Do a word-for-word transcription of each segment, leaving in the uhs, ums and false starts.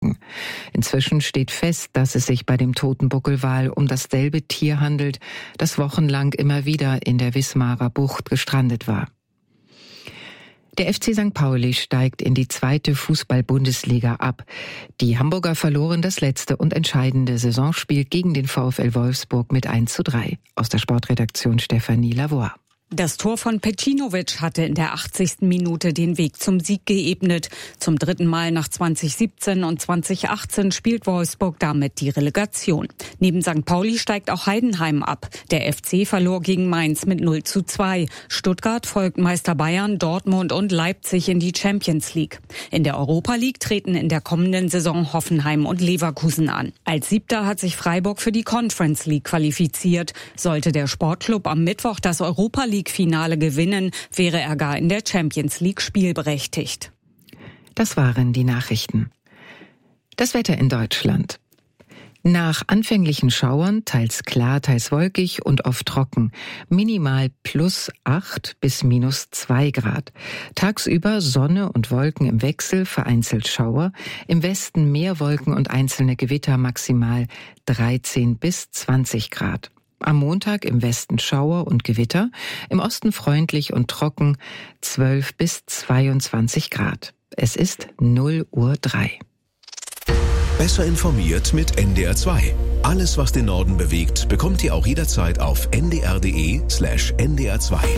Tagen. Inzwischen steht fest, dass es sich bei dem toten Buckelwal um dasselbe Tier handelt, das wochenlang immer wieder in der Wismarer Bucht gestrandet war. Der F C Sankt Pauli steigt in die zweite Fußball-Bundesliga ab. Die Hamburger verloren das letzte und entscheidende Saisonspiel gegen den VfL Wolfsburg mit eins zu drei. Aus der Sportredaktion Stefanie Lavoie. Das Tor von Pecinovic hatte in der achtzigsten Minute den Weg zum Sieg geebnet. Zum dritten Mal nach zwanzig siebzehn und zwanzig achtzehn spielt Wolfsburg damit die Relegation. Neben Sankt Pauli steigt auch Heidenheim ab. Der F C verlor gegen Mainz mit null zu zwei. Stuttgart folgt Meister Bayern, Dortmund und Leipzig in die Champions League. In der Europa League treten in der kommenden Saison Hoffenheim und Leverkusen an. Als Siebter hat sich Freiburg für die Conference League qualifiziert. Sollte der Sportclub am Mittwoch das Europa League Finale gewinnen, wäre er gar in der Champions League spielberechtigt. Das waren die Nachrichten. Das Wetter in Deutschland. Nach anfänglichen Schauern, teils klar, teils wolkig und oft trocken, minimal plus acht bis minus zwei Grad. Tagsüber Sonne und Wolken im Wechsel, vereinzelt Schauer, im Westen mehr Wolken und einzelne Gewitter, maximal dreizehn bis zwanzig Grad. Am Montag im Westen Schauer und Gewitter, im Osten freundlich und trocken, zwölf bis zweiundzwanzig Grad. Es ist null Uhr drei. Besser informiert mit N D R zwei. Alles, was den Norden bewegt, bekommt ihr auch jederzeit auf n d r punkt d e slash n d r zwei.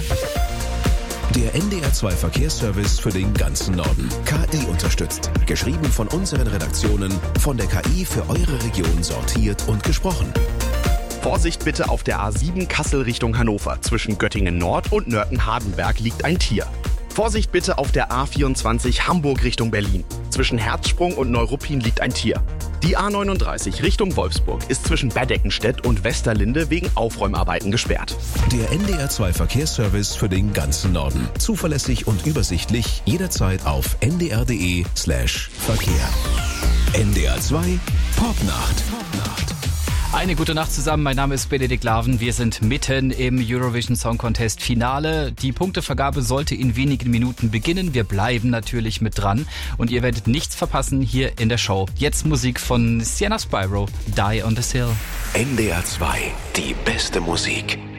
Der N D R zwei Verkehrsservice für den ganzen Norden. K I unterstützt. Geschrieben von unseren Redaktionen, von der K I für eure Region sortiert und gesprochen. Vorsicht bitte auf der A sieben Kassel Richtung Hannover. Zwischen Göttingen Nord und Nörten-Hardenberg liegt ein Tier. Vorsicht bitte auf der A vierundzwanzig Hamburg Richtung Berlin. Zwischen Herzsprung und Neuruppin liegt ein Tier. Die A neununddreißig Richtung Wolfsburg ist zwischen Berdeckenstedt und Westerlinde wegen Aufräumarbeiten gesperrt. Der N D R zwei Verkehrsservice für den ganzen Norden. Zuverlässig und übersichtlich, jederzeit auf n d r punkt d e slash Verkehr. N D R zwei Popnacht. Popnacht. Eine gute Nacht zusammen, mein Name ist Benedikt Laven. Wir sind mitten im Eurovision Song Contest Finale. Die Punktevergabe sollte in wenigen Minuten beginnen. Wir bleiben natürlich mit dran und ihr werdet nichts verpassen hier in der Show. Jetzt Musik von Sienna Spyro, Die on the Sill. N D R zwei, die beste Musik.